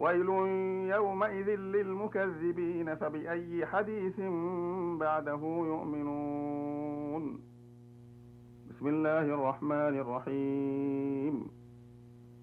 ويل يومئذ للمكذبين فبأي حديث بعده يؤمنون. بسم الله الرحمن الرحيم.